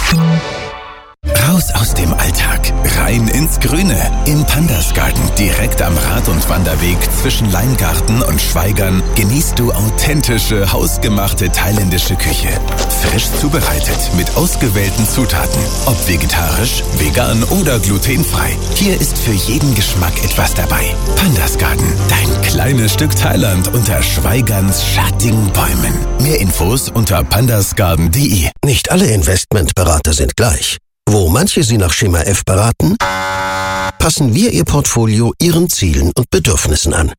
Raus aus dem Alltag, rein ins Grüne. Im Pandas Garden, direkt am Rad- und Wanderweg zwischen Leingarten und Schwaigern, genießt du authentische, hausgemachte thailändische Küche. Frisch zubereitet, mit ausgewählten Zutaten. Ob vegetarisch, vegan oder glutenfrei. Hier ist für jeden Geschmack etwas dabei. Pandas Garden, dein kleines Stück Thailand unter Schweigerns schattigen Bäumen. Mehr Infos unter pandasgarden.de. Nicht alle Investmentberater sind gleich. Wo manche Sie nach Schema F beraten, passen wir Ihr Portfolio Ihren Zielen und Bedürfnissen an.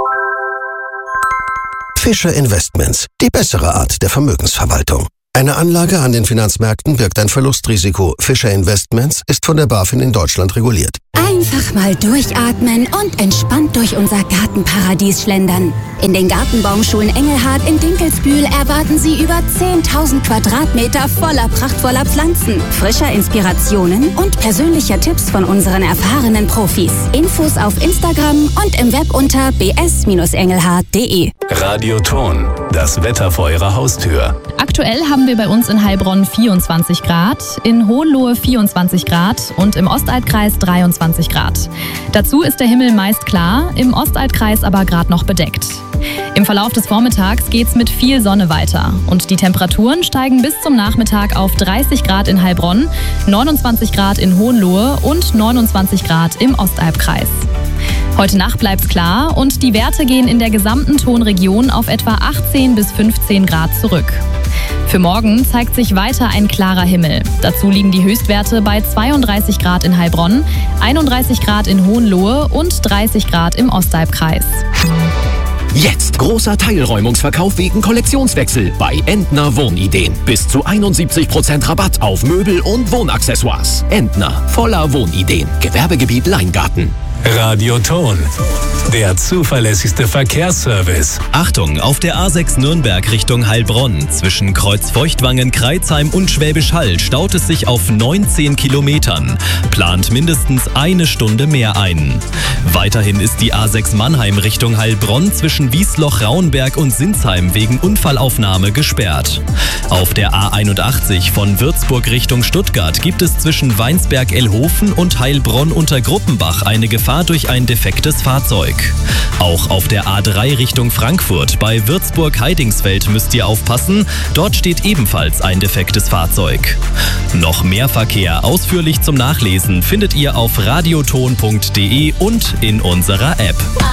Fischer Investments, die bessere Art der Vermögensverwaltung. Eine Anlage an den Finanzmärkten birgt ein Verlustrisiko. Fischer Investments ist von der BaFin in Deutschland reguliert. Einfach mal durchatmen und entspannt durch unser Gartenparadies schlendern. In den Gartenbaumschulen Engelhardt in Dinkelsbühl erwarten Sie über 10.000 Quadratmeter voller prachtvoller Pflanzen, frischer Inspirationen und persönlicher Tipps von unseren erfahrenen Profis. Infos auf Instagram und im Web unter bs-engelhardt.de. Radioton, das Wetter vor Ihrer Haustür. Aktuell haben wir bei uns in Heilbronn 24 Grad, in Hohenlohe 24 Grad und im Ostalbkreis 23 Grad. Dazu ist der Himmel meist klar, im Ostalbkreis aber gerade noch bedeckt. Im Verlauf des Vormittags geht's mit viel Sonne weiter und die Temperaturen steigen bis zum Nachmittag auf 30 Grad in Heilbronn, 29 Grad in Hohenlohe und 29 Grad im Ostalbkreis. Heute Nacht bleibt's klar und die Werte gehen in der gesamten Tonregion auf etwa 18 bis 15 Grad zurück. Für morgen zeigt sich weiter ein klarer Himmel. Dazu liegen die Höchstwerte bei 32 Grad in Heilbronn, 31 Grad in Hohenlohe und 30 Grad im Ostalbkreis. Jetzt großer Teilräumungsverkauf wegen Kollektionswechsel bei Entner Wohnideen. Bis zu 71% Rabatt auf Möbel und Wohnaccessoires. Entner, voller Wohnideen. Gewerbegebiet Leingarten. Radioton, der zuverlässigste Verkehrsservice. Achtung, auf der A6 Nürnberg Richtung Heilbronn zwischen Kreuzfeuchtwangen, Kreuzheim und Schwäbisch Hall staut es sich auf 19 Kilometern. Plant mindestens eine Stunde mehr ein. Weiterhin ist die A6 Mannheim Richtung Heilbronn zwischen Wiesloch-Raunberg und Sinsheim wegen Unfallaufnahme gesperrt. Auf der A81 von Würzburg Richtung Stuttgart gibt es zwischen Weinsberg-Ellhofen und Heilbronn unter Gruppenbach eine Gefahr durch ein defektes Fahrzeug. Auch auf der A3 Richtung Frankfurt bei Würzburg-Heidingsfeld müsst ihr aufpassen. Dort steht ebenfalls ein defektes Fahrzeug. Noch mehr Verkehr ausführlich zum Nachlesen findet ihr auf radioton.de und in unserer App.